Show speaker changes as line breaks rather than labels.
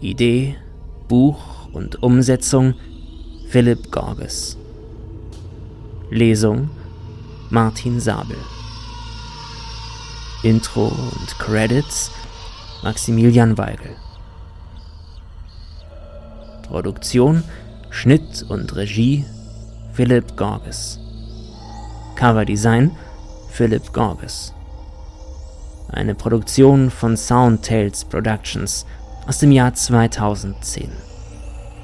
Idee, Buch und Umsetzung Philipp Gorges. Lesung Martin Sabel. Intro und Credits Maximilian Weigel. Produktion, Schnitt und Regie Philipp Gorges. Coverdesign Philipp Gorges. Eine Produktion von Sound Tales Productions aus dem Jahr 2010.